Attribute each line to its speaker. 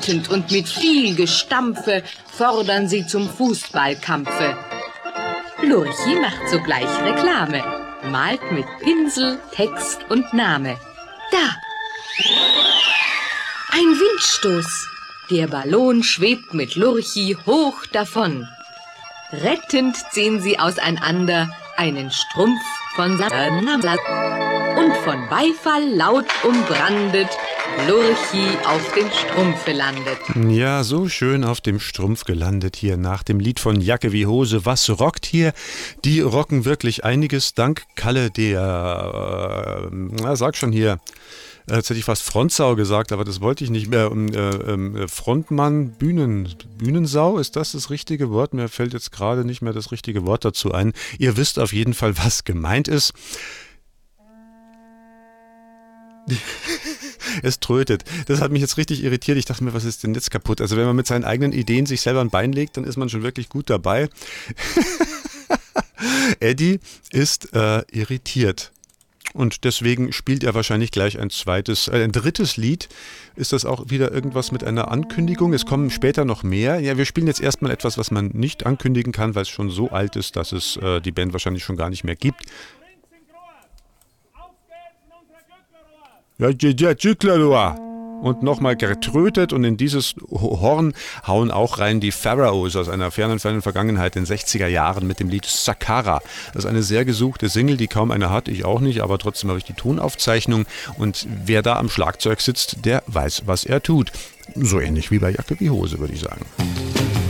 Speaker 1: wütend und mit viel Gestampfe fordern sie zum Fußballkampfe. Lurchi macht sogleich Reklame, malt mit Pinsel, Text und Name. Da! Ein Windstoß. Der Ballon schwebt mit Lurchi hoch davon. Rettend ziehen sie auseinander einen Strumpf von seiner und von Beifall laut umbrandet Lurchi auf dem Strumpfe landet.
Speaker 2: Ja, so schön auf dem Strumpf gelandet hier nach dem Lied von Jacke wie Hose. Was rockt hier? Die rocken wirklich einiges, dank Kalle, der, sag schon hier, jetzt hätte ich fast Frontsau gesagt, aber das wollte ich nicht mehr. Frontmann, Bühnensau, ist das richtige Wort? Mir fällt jetzt gerade nicht mehr das richtige Wort dazu ein. Ihr wisst auf jeden Fall, was gemeint ist. Es trötet. Das hat mich jetzt richtig irritiert. Ich dachte mir, was ist denn jetzt kaputt? Also wenn man mit seinen eigenen Ideen sich selber ein Bein legt, dann ist man schon wirklich gut dabei. Eddie ist irritiert. Und deswegen spielt er wahrscheinlich gleich ein drittes Lied. Ist das auch wieder irgendwas mit einer Ankündigung? Es kommen später noch mehr. Ja, wir spielen jetzt erstmal etwas, was man nicht ankündigen kann, weil es schon so alt ist, dass es die Band wahrscheinlich schon gar nicht mehr gibt. Ja, Glücklerloa. Und nochmal getrötet und in dieses Horn hauen auch rein die Pharaohs aus einer fernen Vergangenheit in den 60er Jahren mit dem Lied Sakara. Das ist eine sehr gesuchte Single, die kaum einer hat, ich auch nicht, aber trotzdem habe ich die Tonaufzeichnung und wer da am Schlagzeug sitzt, der weiß, was er tut. So ähnlich wie bei Jacke wie Hose, würde ich sagen.